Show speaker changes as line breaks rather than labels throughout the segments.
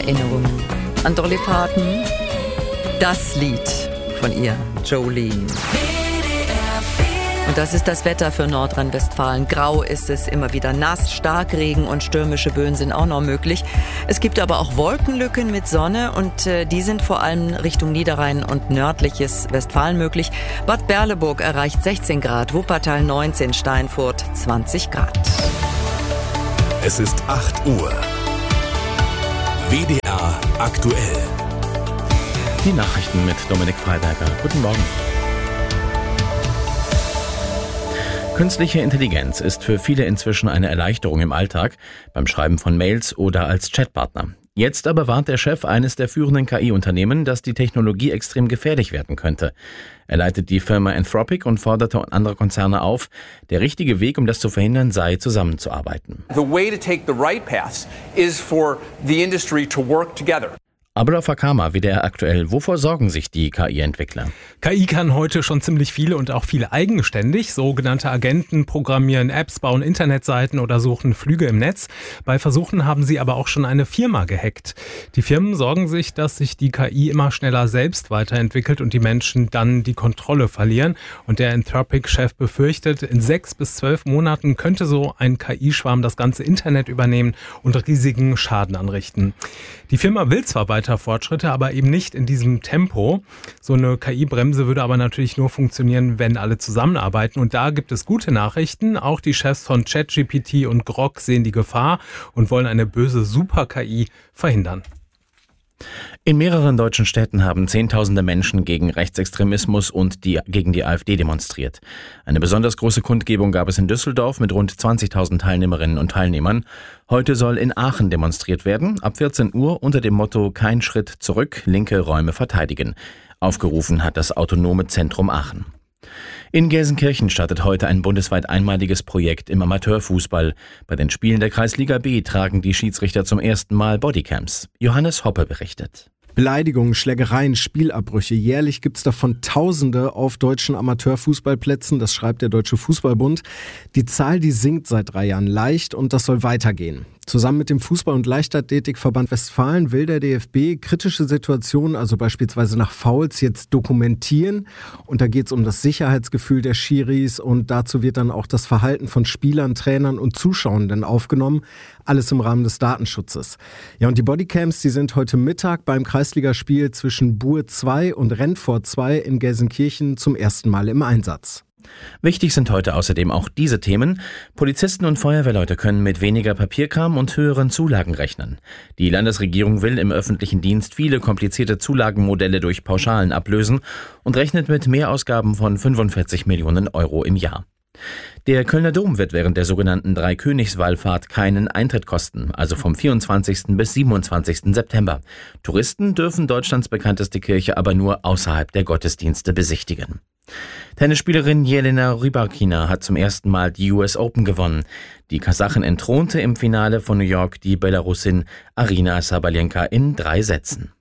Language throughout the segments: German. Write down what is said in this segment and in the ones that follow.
Erinnerungen an Dolly Parton. Das Lied von ihr, Jolene. Und das ist das Wetter für Nordrhein-Westfalen. Grau ist es, immer wieder nass, Starkregen und stürmische Böen sind auch noch möglich. Es gibt aber auch Wolkenlücken mit Sonne und die sind vor allem Richtung Niederrhein und nördliches Westfalen möglich. Bad Berleburg erreicht 16 Grad, Wuppertal 19, Steinfurt 20 Grad.
Es ist 8 Uhr. WDR aktuell.
Die Nachrichten mit Dominik Freiberger. Guten Morgen. Künstliche Intelligenz ist für viele inzwischen eine Erleichterung im Alltag, beim Schreiben von Mails oder als Chatpartner. Jetzt aber warnt der Chef eines der führenden KI-Unternehmen, dass die Technologie extrem gefährlich werden könnte. Er leitet die Firma Anthropic und forderte andere Konzerne auf, der richtige Weg, um das zu verhindern, sei, zusammenzuarbeiten.
The way to take the right path is for the industry to work together.
Abdullah Fakama, WDR aktuell. Wovor sorgen sich die KI-Entwickler?
KI kann heute schon ziemlich viele und auch viele eigenständig. Sogenannte Agenten programmieren Apps, bauen Internetseiten oder suchen Flüge im Netz. Bei Versuchen haben sie aber auch schon eine Firma gehackt. Die Firmen sorgen sich, dass sich die KI immer schneller selbst weiterentwickelt und die Menschen dann die Kontrolle verlieren. Und der Anthropic-Chef befürchtet, in 6 bis 12 Monaten könnte so ein KI-Schwarm das ganze Internet übernehmen und riesigen Schaden anrichten. Die Firma will zwar weiter Fortschritte, aber eben nicht in diesem Tempo. So eine KI-Bremse würde aber natürlich nur funktionieren, wenn alle zusammenarbeiten. Und da gibt es gute Nachrichten. Auch die Chefs von ChatGPT und Grok sehen die Gefahr und wollen eine böse Super-KI verhindern.
In mehreren deutschen Städten haben Zehntausende Menschen gegen Rechtsextremismus und gegen die AfD demonstriert. Eine besonders große Kundgebung gab es in Düsseldorf mit rund 20.000 Teilnehmerinnen und Teilnehmern. Heute soll in Aachen demonstriert werden, ab 14 Uhr unter dem Motto Kein Schritt zurück, linke Räume verteidigen. Aufgerufen hat das Autonome Zentrum Aachen. In Gelsenkirchen startet heute ein bundesweit einmaliges Projekt im Amateurfußball. Bei den Spielen der Kreisliga B tragen die Schiedsrichter zum ersten Mal Bodycams. Johannes Hoppe berichtet.
Beleidigungen, Schlägereien, Spielabbrüche. Jährlich gibt's davon Tausende auf deutschen Amateurfußballplätzen. Das schreibt der Deutsche Fußballbund. Die Zahl, die sinkt seit 3 Jahren leicht und das soll weitergehen. Zusammen mit dem Fußball- und Leichtathletikverband Westfalen will der DFB kritische Situationen, also beispielsweise nach Fouls, jetzt dokumentieren. Und da geht's um das Sicherheitsgefühl der Schiris und dazu wird dann auch das Verhalten von Spielern, Trainern und Zuschauenden aufgenommen. Alles im Rahmen des Datenschutzes. Ja, und die Bodycams, die sind heute Mittag beim Kreisligaspiel zwischen Buhr 2 und Rennfort 2 in Gelsenkirchen zum ersten Mal im Einsatz.
Wichtig sind heute außerdem auch diese Themen. Polizisten und Feuerwehrleute können mit weniger Papierkram und höheren Zulagen rechnen. Die Landesregierung will im öffentlichen Dienst viele komplizierte Zulagenmodelle durch Pauschalen ablösen und rechnet mit Mehrausgaben von 45 Millionen Euro im Jahr. Der Kölner Dom wird während der sogenannten Dreikönigswallfahrt keinen Eintritt kosten, also vom 24. bis 27. September. Touristen dürfen Deutschlands bekannteste Kirche aber nur außerhalb der Gottesdienste besichtigen. Tennisspielerin Jelena Rybakina hat zum ersten Mal die US Open gewonnen. Die Kasachin entthronte im Finale von New York die Belarusin Aryna Sabalenka in 3 Sätzen.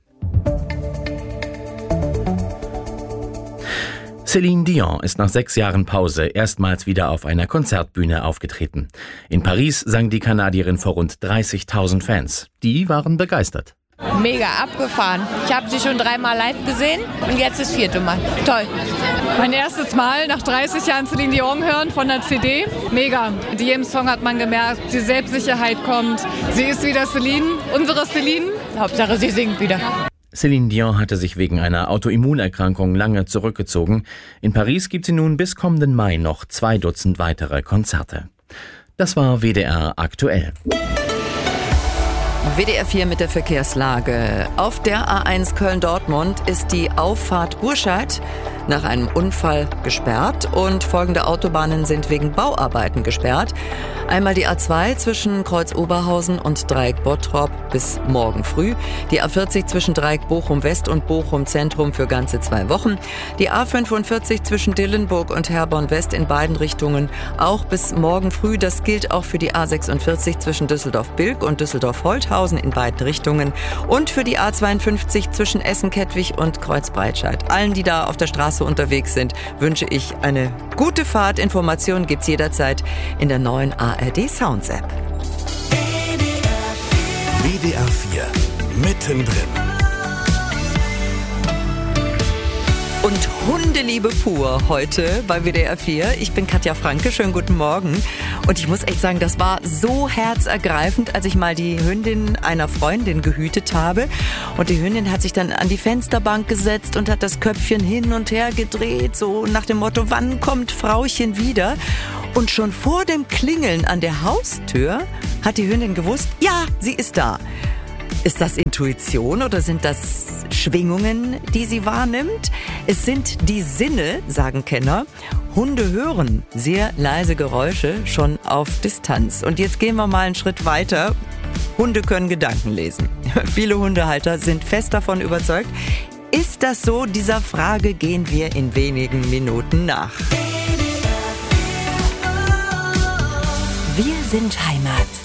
Céline Dion ist nach 6 Jahren Pause erstmals wieder auf einer Konzertbühne aufgetreten. In Paris sang die Kanadierin vor rund 30.000 Fans. Die waren begeistert.
Mega abgefahren. Ich habe sie schon 3-mal live gesehen und jetzt das 4. Mal. Toll.
Mein erstes Mal nach 30 Jahren Céline Dion hören von der CD. Mega. In jedem Song hat man gemerkt, die Selbstsicherheit kommt. Sie ist wieder Céline, unsere Céline.
Hauptsache, sie singt wieder.
Céline Dion hatte sich wegen einer Autoimmunerkrankung lange zurückgezogen. In Paris gibt sie nun bis kommenden Mai noch 2 Dutzend weitere Konzerte. Das war WDR aktuell.
WDR 4 mit der Verkehrslage. Auf der A1 Köln-Dortmund ist die Auffahrt Burscheid nach einem Unfall gesperrt und folgende Autobahnen sind wegen Bauarbeiten gesperrt. Einmal die A2 zwischen Kreuz Oberhausen und Dreieck Bottrop bis morgen früh. Die A40 zwischen Dreieck Bochum West und Bochum Zentrum für ganze 2 Wochen. Die A45 zwischen Dillenburg und Herborn West in beiden Richtungen auch bis morgen früh. Das gilt auch für die A46 zwischen Düsseldorf-Bilk und Düsseldorf-Holthausen in beiden Richtungen. Und für die A52 zwischen Essen-Kettwig und Kreuz-Breitscheid. Allen, die da auf der Straße unterwegs sind, wünsche ich eine gute Fahrt. Informationen gibt's jederzeit in der neuen ARD Sounds App.
WDR 4 mittendrin.
Und Hundeliebe pur heute bei WDR 4. Ich bin Katja Franke, schönen guten Morgen. Und ich muss echt sagen, das war so herzergreifend, als ich mal die Hündin einer Freundin gehütet habe. Und die Hündin hat sich dann an die Fensterbank gesetzt und hat das Köpfchen hin und her gedreht, so nach dem Motto, wann kommt Frauchen wieder? Und schon vor dem Klingeln an der Haustür hat die Hündin gewusst, ja, sie ist da. Ist das Intuition oder sind das Schwingungen, die sie wahrnimmt? Es sind die Sinne, sagen Kenner. Hunde hören sehr leise Geräusche schon auf Distanz. Und jetzt gehen wir mal einen Schritt weiter. Hunde können Gedanken lesen. Viele Hundehalter sind fest davon überzeugt. Ist das so? Dieser Frage gehen wir in wenigen Minuten nach. Wir sind Heimat.